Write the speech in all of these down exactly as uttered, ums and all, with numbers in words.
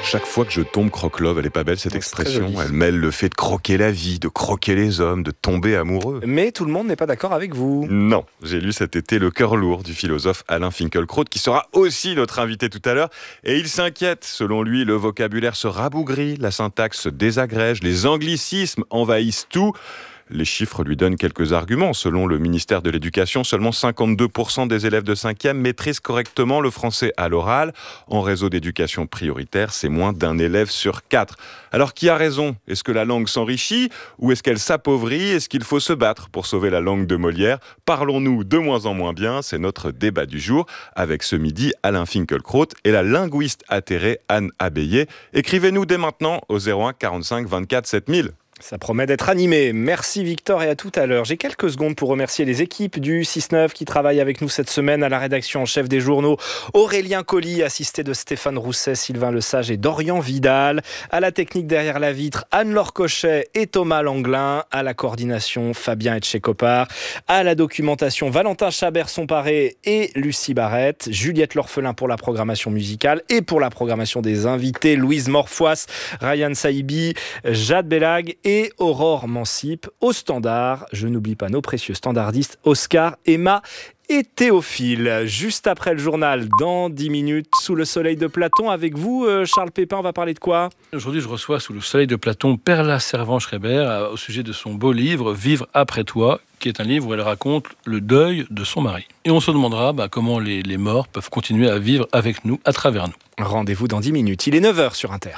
Chaque fois que je tombe croque-love, elle est pas belle cette expression. Elle mêle le fait de croquer la vie, de croquer les hommes, de tomber amoureux. Mais tout le monde n'est pas d'accord avec vous. Non, j'ai lu cet été Le cœur lourd du philosophe Alain Finkielkraut qui sera aussi notre invité tout à l'heure. Et il s'inquiète. Selon lui, le vocabulaire se rabougrit, la syntaxe se désagrège, les anglicismes envahissent tout. Les chiffres lui donnent quelques arguments. Selon le ministère de l'Éducation, seulement cinquante-deux pour cent des élèves de cinquième maîtrisent correctement le français à l'oral. En réseau d'éducation prioritaire, c'est moins d'un élève sur quatre. Alors qui a raison ? Est-ce que la langue s'enrichit ou est-ce qu'elle s'appauvrit ? Est-ce qu'il faut se battre pour sauver la langue de Molière ? Parlons-nous de moins en moins bien ? C'est notre débat du jour avec ce midi Alain Finkielkraut et la linguiste atterrée Anne Abeyé. Écrivez-nous dès maintenant au zéro un quarante-cinq vingt-quatre sept mille. Ça promet d'être animé. Merci Victor et à tout à l'heure. J'ai quelques secondes pour remercier les équipes du six neuf qui travaillent avec nous cette semaine à la rédaction en chef des journaux. Aurélien Colli, assisté de Stéphane Rousset, Sylvain Lesage et Dorian Vidal. À la technique derrière la vitre, Anne-Laure Cochet et Thomas Langlin. À la coordination, Fabien Etchekopar. À la documentation, Valentin Chabert-Somparé et Lucie Barrette. Juliette L'Orphelin pour la programmation musicale et pour la programmation des invités. Louise Morfois, Ryan Saïbi, Jade Bellag et Aurore Mansip. Au standard, je n'oublie pas nos précieux standardistes Oscar, Emma et Théophile. Juste après le journal, dans dix minutes, sous le soleil de Platon. Avec vous, Charles Pépin, on va parler de quoi ? Aujourd'hui, je reçois sous le soleil de Platon Perla Servan-Schreiber au sujet de son beau livre « Vivre après toi », qui est un livre où elle raconte le deuil de son mari. Et on se demandera bah, comment les, les morts peuvent continuer à vivre avec nous, à travers nous. Rendez-vous dans dix minutes. Il est neuf heures sur Inter.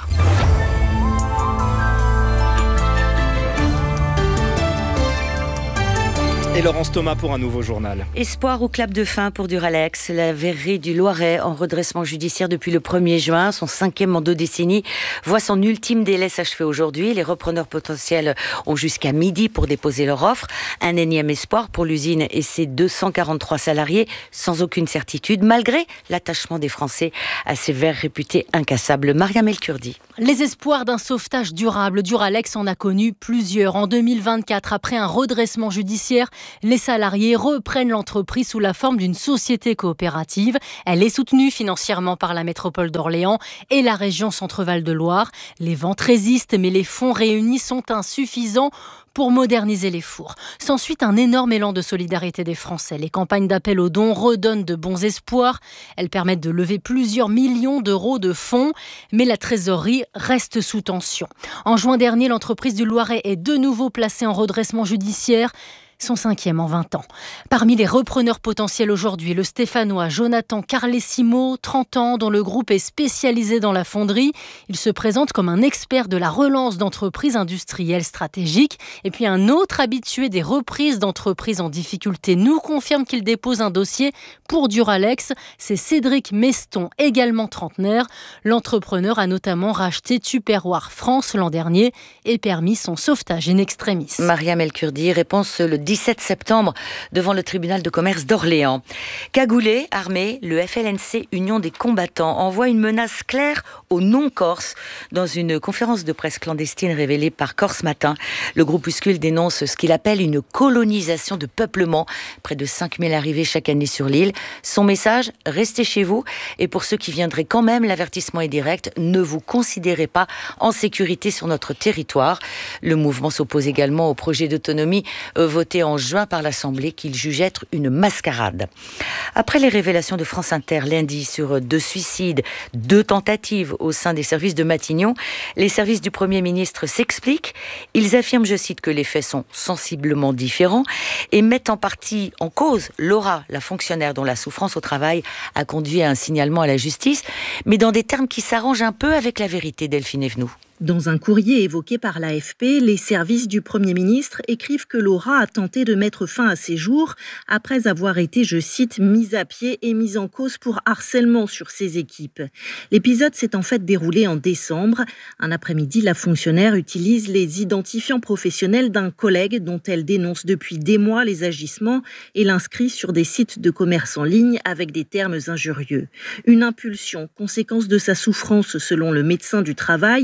Et Laurence Thomas pour un nouveau journal. Espoir au clap de fin pour Duralex. La verrerie du Loiret, en redressement judiciaire depuis le premier juin, son cinquième en deux décennies, voit son ultime délai s'achever aujourd'hui. Les repreneurs potentiels ont jusqu'à midi pour déposer leur offre. Un énième espoir pour l'usine et ses deux cent quarante-trois salariés, sans aucune certitude, malgré l'attachement des Français à ces verres réputés incassables. Mariam El Kurdi. Les espoirs d'un sauvetage durable, Duralex en a connu plusieurs. En deux mille vingt-quatre, après un redressement judiciaire, les salariés reprennent l'entreprise sous la forme d'une société coopérative. Elle est soutenue financièrement par la métropole d'Orléans et la région Centre-Val de Loire. Les ventes résistent, mais les fonds réunis sont insuffisants pour moderniser les fours. S'ensuit un énorme élan de solidarité des Français. Les campagnes d'appel aux dons redonnent de bons espoirs. Elles permettent de lever plusieurs millions d'euros de fonds, mais la trésorerie reste sous tension. En juin dernier, l'entreprise du Loiret est de nouveau placée en redressement judiciaire. Son cinquième en vingt ans. Parmi les repreneurs potentiels aujourd'hui, le Stéphanois Jonathan Carlesimo, trente ans, dont le groupe est spécialisé dans la fonderie. Il se présente comme un expert de la relance d'entreprises industrielles stratégiques. Et puis un autre habitué des reprises d'entreprises en difficulté nous confirme qu'il dépose un dossier pour Duralex. C'est Cédric Meston, également trentenaire. L'entrepreneur a notamment racheté Tupperware France l'an dernier et permis son sauvetage in extremis. Mariam El Kurdi, réponse le dix-sept septembre devant le tribunal de commerce d'Orléans. Cagoulé, armé, le F L N C, Union des combattants, envoie une menace claire aux non-corses. Dans une conférence de presse clandestine révélée par Corse Matin, le groupuscule dénonce ce qu'il appelle une colonisation de peuplement. Près de cinq mille arrivées chaque année sur l'île. Son message, restez chez vous. Et pour ceux qui viendraient quand même, l'avertissement est direct. Ne vous considérez pas en sécurité sur notre territoire. Le mouvement s'oppose également au projet d'autonomie euh, voté en juin par l'Assemblée qu'il juge être une mascarade. Après les révélations de France Inter lundi sur deux suicides, deux tentatives au sein des services de Matignon, les services du Premier ministre s'expliquent. Ils affirment, je cite, que les faits sont sensiblement différents et mettent en partie en cause Laura, la fonctionnaire dont la souffrance au travail a conduit à un signalement à la justice, mais dans des termes qui s'arrangent un peu avec la vérité, Delphine Evenou. Dans un courrier évoqué par l'A F P, les services du Premier ministre écrivent que Laura a tenté de mettre fin à ses jours après avoir été, je cite, mise à pied et mise en cause pour harcèlement sur ses équipes. L'épisode s'est en fait déroulé en décembre. Un après-midi, la fonctionnaire utilise les identifiants professionnels d'un collègue dont elle dénonce depuis des mois les agissements et l'inscrit sur des sites de commerce en ligne avec des termes injurieux. Une impulsion, conséquence de sa souffrance selon le médecin du travail,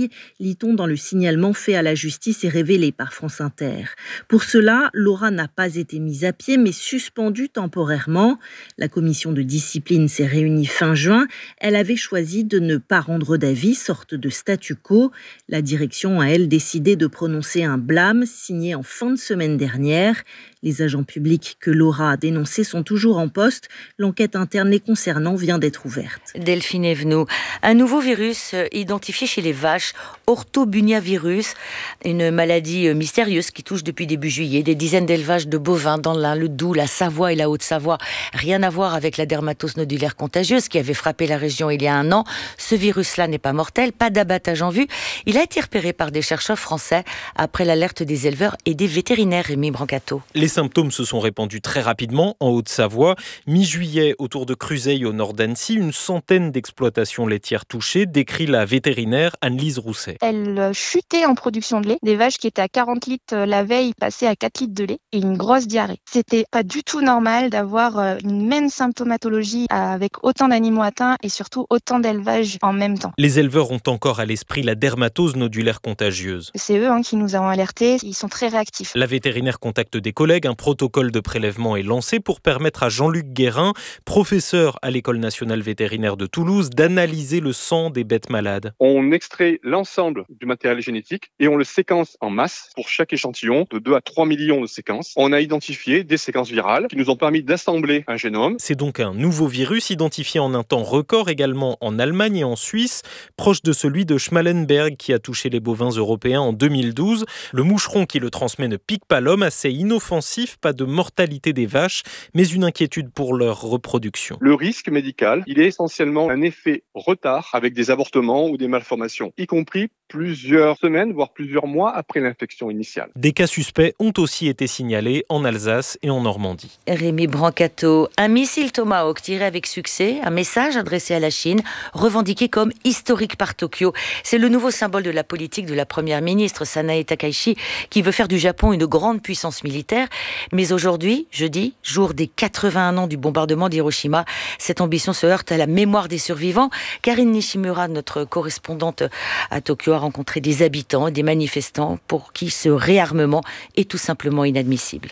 lit-on dans le signalement fait à la justice et révélé par France Inter. Pour cela, Laura n'a pas été mise à pied, mais suspendue temporairement. La commission de discipline s'est réunie fin juin. Elle avait choisi de ne pas rendre d'avis, sorte de statu quo. La direction a, elle, décidé de prononcer un blâme signé en fin de semaine dernière. Les agents publics que Laura a dénoncés sont toujours en poste. L'enquête interne les concernant vient d'être ouverte. Delphine Evenou, un nouveau virus identifié chez les vaches, orthobuniavirus, une maladie mystérieuse qui touche depuis début juillet des dizaines d'élevages de bovins dans l'Ain, le Doubs, la Savoie et la Haute-Savoie. Rien à voir avec la dermatose nodulaire contagieuse qui avait frappé la région il y a un an. Ce virus-là n'est pas mortel, pas d'abattage en vue. Il a été repéré par des chercheurs français après l'alerte des éleveurs et des vétérinaires. Rémi Brancato. Les symptômes se sont répandus très rapidement en Haute-Savoie. Mi-juillet, autour de Cruzeil, au nord d'Annecy, une centaine d'exploitations laitières touchées, décrit la vétérinaire Anne-Lise Rousset. Elle chutait en production de lait. Des vaches qui étaient à quarante litres la veille passaient à quatre litres de lait et une grosse diarrhée. C'était pas du tout normal d'avoir une même symptomatologie avec autant d'animaux atteints et surtout autant d'élevages en même temps. Les éleveurs ont encore à l'esprit la dermatose nodulaire contagieuse. C'est eux hein, qui nous ont alertés. Ils sont très réactifs. La vétérinaire contacte des collègues. Un protocole de prélèvement est lancé pour permettre à Jean-Luc Guérin, professeur à l'École nationale vétérinaire de Toulouse, d'analyser le sang des bêtes malades. On extrait l'ensemble du matériel génétique et on le séquence en masse pour chaque échantillon de deux à trois millions de séquences. On a identifié des séquences virales qui nous ont permis d'assembler un génome. C'est donc un nouveau virus identifié en un temps record également en Allemagne et en Suisse, proche de celui de Schmallenberg qui a touché les bovins européens en deux mille douze. Le moucheron qui le transmet ne pique pas l'homme, assez inoffensif, pas de mortalité des vaches, mais une inquiétude pour leur reproduction. Le risque médical, il est essentiellement un effet retard avec des avortements ou des malformations, y compris plusieurs semaines, voire plusieurs mois après l'infection initiale. Des cas suspects ont aussi été signalés en Alsace et en Normandie. Rémi Brancato, un missile Tomahawk tiré avec succès, un message adressé à la Chine, revendiqué comme historique par Tokyo. C'est le nouveau symbole de la politique de la première ministre Sanae Takaichi qui veut faire du Japon une grande puissance militaire. Mais aujourd'hui, jeudi, jour des quatre-vingt-un ans du bombardement d'Hiroshima, cette ambition se heurte à la mémoire des survivants. Karine Nishimura, notre correspondante à Tokyo, a rencontré des habitants et des manifestants pour qui ce réarmement est tout simplement inadmissible.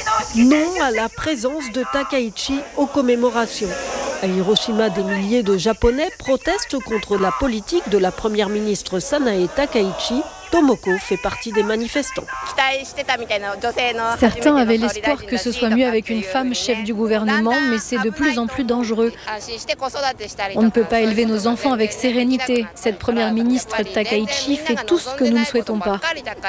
Non à la présence de Takaichi aux commémorations. À Hiroshima, des milliers de Japonais protestent contre la politique de la première ministre Sanae Takaichi. Tomoko fait partie des manifestants. Certains avaient l'espoir que ce soit mieux avec une femme chef du gouvernement, mais c'est de plus en plus dangereux. On ne peut pas élever nos enfants avec sérénité. Cette première ministre Takaichi fait tout ce que nous ne souhaitons pas.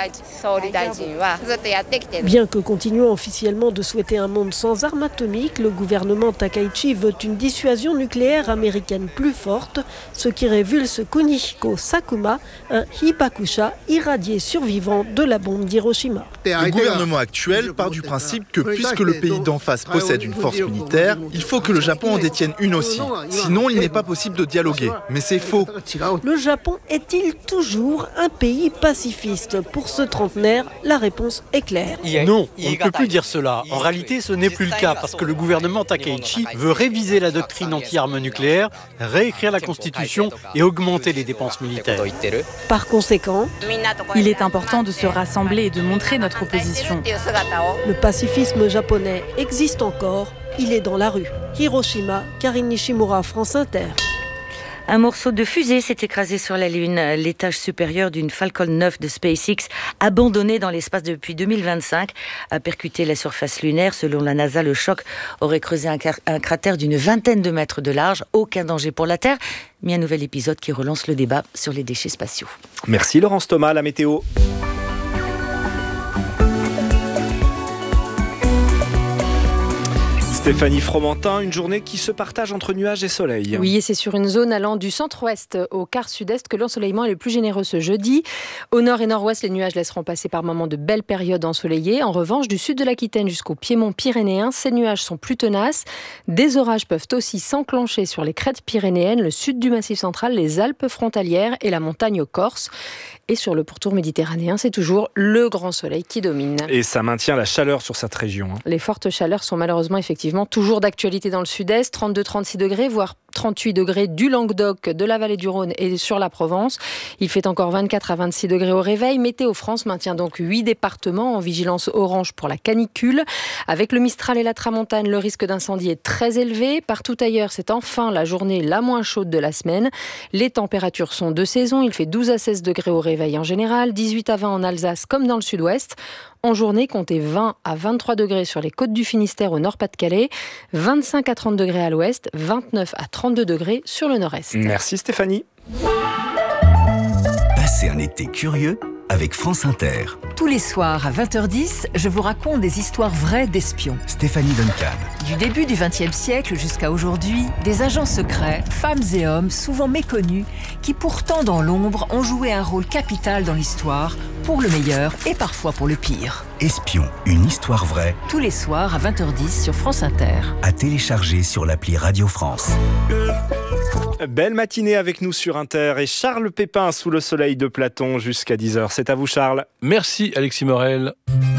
Bien que continuant officiellement de souhaiter un monde sans armes atomiques, le gouvernement Takaichi veut une dissuasion nucléaire américaine plus forte, ce qui révulse Kunihiko Sakuma, un hibakusha irradié survivant de la bombe d'Hiroshima. Le gouvernement actuel part du principe que puisque le pays d'en face possède une force militaire, il faut que le Japon en détienne une aussi. Sinon, il n'est pas possible de dialoguer. Mais c'est faux. Le Japon est-il toujours un pays pacifiste? Pour ce trentenaire, la réponse est claire. Non, on ne peut plus dire cela. En réalité, ce n'est plus le cas parce que le gouvernement Takaichi veut réviser la doctrine anti-armes nucléaires, réécrire la Constitution et augmenter les dépenses militaires. Par conséquent, il est important de se rassembler et de montrer notre opposition. Le pacifisme japonais existe encore, il est dans la rue. Hiroshima, Karine Nishimura, France Inter. Un morceau de fusée s'est écrasé sur la Lune. L'étage supérieur d'une Falcon neuf de SpaceX, abandonnée dans l'espace depuis deux mille vingt-cinq, a percuté la surface lunaire. Selon la NASA, le choc aurait creusé un, car- un cratère d'une vingtaine de mètres de large. Aucun danger pour la Terre, mais un nouvel épisode qui relance le débat sur les déchets spatiaux. Merci Laurence Thomas, la météo. Stéphanie Fromentin, une journée qui se partage entre nuages et soleil. Oui, et c'est sur une zone allant du centre-ouest au quart sud-est que l'ensoleillement est le plus généreux ce jeudi. Au nord et nord-ouest, les nuages laisseront passer par moments de belles périodes ensoleillées. En revanche, du sud de l'Aquitaine jusqu'au piémont pyrénéen, ces nuages sont plus tenaces. Des orages peuvent aussi s'enclencher sur les crêtes pyrénéennes, le sud du Massif central, les Alpes frontalières et la montagne corse. Et sur le pourtour méditerranéen, c'est toujours le grand soleil qui domine. Et ça maintient la chaleur sur cette région. Les fortes chaleurs sont malheureusement effectivement toujours d'actualité dans le sud-est, trente-deux à trente-six degrés, voire trente-huit degrés du Languedoc, de la vallée du Rhône et sur la Provence. Il fait encore vingt-quatre à vingt-six degrés au réveil. Météo France maintient donc huit départements en vigilance orange pour la canicule. Avec le Mistral et la Tramontane, le risque d'incendie est très élevé. Partout ailleurs, c'est enfin la journée la moins chaude de la semaine. Les températures sont de saison. Il fait douze à seize degrés au réveil en général, dix-huit à vingt en Alsace comme dans le sud-ouest. En journée, comptez vingt à vingt-trois degrés sur les côtes du Finistère au nord-Pas-de-Calais, vingt-cinq à trente degrés à l'ouest, vingt-neuf à trente-deux degrés sur le nord-est. Merci Stéphanie. Passez un été curieux avec France Inter. Tous les soirs à vingt heures dix, je vous raconte des histoires vraies d'espions. Stéphanie Duncan. Du début du vingtième siècle jusqu'à aujourd'hui, des agents secrets, femmes et hommes souvent méconnus, qui pourtant dans l'ombre ont joué un rôle capital dans l'histoire, pour le meilleur et parfois pour le pire. Espion, une histoire vraie. Tous les soirs à vingt heures dix sur France Inter. À télécharger sur l'appli Radio France. Belle matinée avec nous sur Inter et Charles Pépin sous le soleil de Platon jusqu'à dix heures. C'est à vous Charles. Merci Alexis Morel.